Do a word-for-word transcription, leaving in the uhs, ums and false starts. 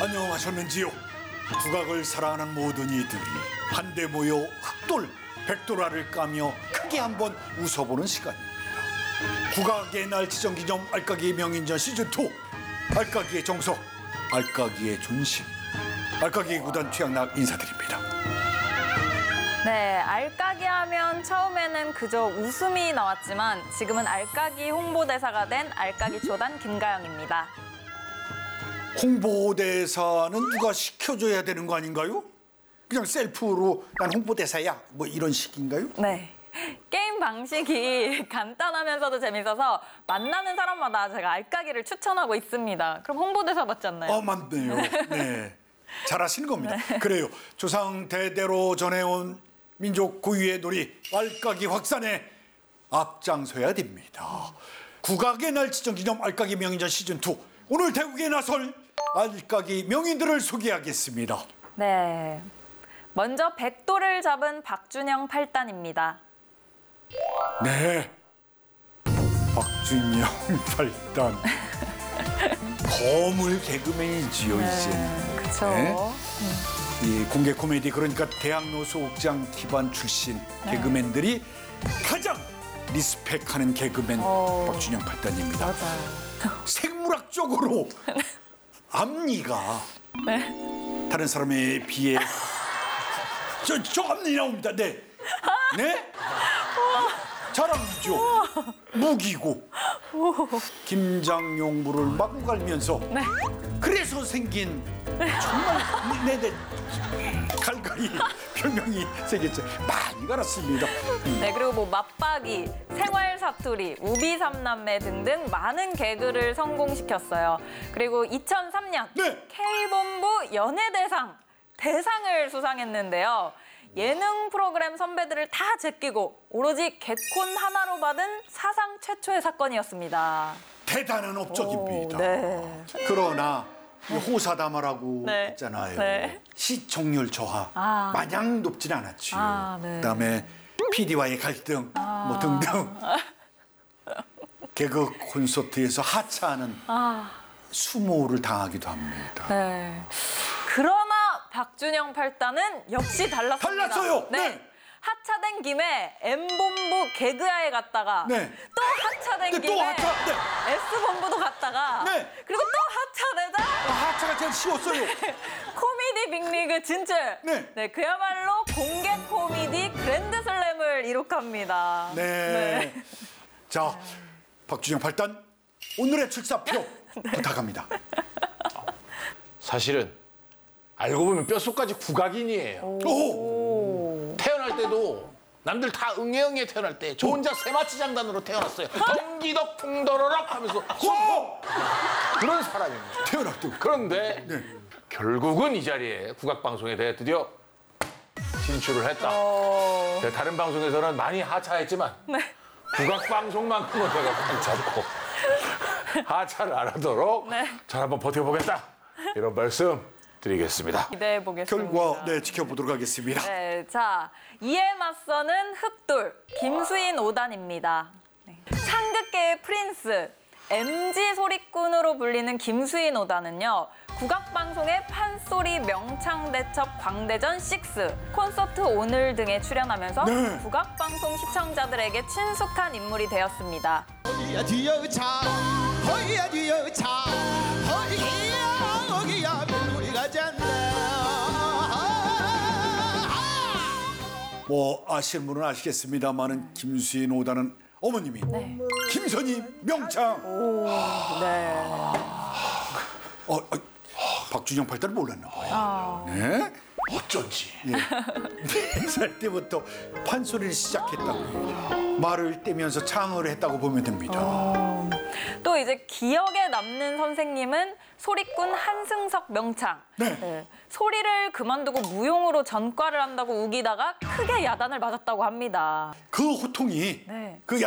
안녕하셨는지요? 국악을 사랑하는 모든 이들이 한데 모여 흑돌, 백돌화를 까며 크게 한번 웃어보는 시간입니다. 국악의 날 지정기념 알까기 명인전 시즌이 알까기의 정석, 알까기의 존심, 알까기 구단 최양락 인사드립니다. 네, 알까기 하면 처음에는 그저 웃음이 나왔지만 지금은 알까기 홍보대사가 된 알까기 조단 김가영입니다. 홍보대사는 누가 시켜줘야 되는 거 아닌가요? 그냥 셀프로 난 홍보대사야 뭐 이런 식인가요? 네. 게임 방식이 간단하면서도 재밌어서 만나는 사람마다 제가 알까기를 추천하고 있습니다. 그럼 홍보대사 맞지 않나요? 아, 맞네요. 네. 잘하시는 겁니다. 네. 그래요. 조상 대대로 전해온 민족 고유의 놀이 알까기 확산에 앞장서야 됩니다. 국악의 날 지정기념 알까기 명인전 시즌이 오늘 대국에 나설 알까기 명인들을 소개하겠습니다. 네. 먼저 백돌을 잡은 박준영 팔단입니다. 네. 박준영 팔단. 거물 개그맨이지요, 네, 이제. 그렇죠. 네. 이 공개 코미디 그러니까 대학로 소극장 기반 출신 네. 개그맨들이 가장 리스펙하는 개그맨 오. 박준영 팔단입니다. 맞아요. 생물학적으로 앞니가 네. 다른 사람에 비해 저, 저 앞니 나옵니다. 네. 네? 자랑이죠. 무기고 김장용물을 마구 갈면서 네. 그래서 생긴 정말 네네 갈갈이 별명이 생겼죠. 많이 갈았습니다. 네, 그리고 뭐 맞박이, 생활 사투리, 우비 삼남매 등등 많은 개그를 성공시켰어요. 그리고 이천삼 년 네. K본부 연예대상 대상을 수상했는데요. 예능 프로그램 선배들을 다 제끼고 오로지 개콘 하나로 받은 사상 최초의 사건이었습니다. 대단한 업적입니다. 오, 네. 그러나 호사다마라고 네. 했잖아요. 네. 시청률 저하 아. 마냥 높진 않았죠. 아, 네. 그다음에 피디와의 갈등 아. 뭐 등등 개그 콘서트에서 하차하는 아. 수모를 당하기도 합니다. 네. 그러나 박준영 팔단은 역시 달랐습니다. 달랐어요. 네. 네. 하차된 김에 M본부 개그야에 갔다가 네. 또 하차된 네, 또 김에 하차, 네. S본부도 갔다가 네. 그리고 또 하차되자 아, 하차가 제일 쉬웠어요. 코미디 빅리그 진출. 네. 네, 그야말로 공개 코미디 그랜드슬램을 이룩합니다. 네. 네. 자, 박준영 팔단 오늘의 출사표 네. 부탁합니다. 사실은 알고 보면 뼛속까지 국악인이에요. 오. 태어날 때도 남들 다 응애응애 태어날 때 저 혼자 세마치 장단으로 태어났어요. 덩기덕 풍더러럭 하면서 오! 그런 사람입니다. 태어날 때. 그런데 네. 결국은 이 자리에 국악방송에 대해 드디어 진출을 했다. 어... 다른 방송에서는 많이 하차했지만 네. 국악방송만큼은 내가 꽉 잡고 하차를 안 하도록 네. 잘 한번 버텨보겠다. 이런 말씀 드리겠습니다. 기대해 보겠습니다. 결과 네 지켜보도록 하겠습니다. 네, 자 이에 맞서는 흑돌 김수인 오단입니다. 네. 상극계의 프린스 엠지 소리꾼으로 불리는 김수인 오단은요 국악방송의 판소리 명창대첩 광대전 식스 콘서트 오늘 등에 출연하면서 네. 국악방송 시청자들에게 친숙한 인물이 되었습니다. 허기야 뒤여차 허기야 뒤여차 허기야 허기야 별놀이 가잖아. 뭐 아시는 분은 아시겠습니다만은 김수인 오다는 어머님이 네. 김선희 명창. 오, 네. 어, 어, 박준영 팔단을 몰랐나 봐요. 아. 네? 어쩐지. 예. 네 살 때부터 판소리를 시작했다고 해요. 말을 떼면서 창을 했다고 보면 됩니다. 어, 또 이제 기억에 남는 선생님은 소리꾼 한승석 명창. 네. 네. 소리를 그만두고 무용으로 전과를 한다고 우기다가 크게 야단을 맞았다고 합니다. 그 호통이 네. 그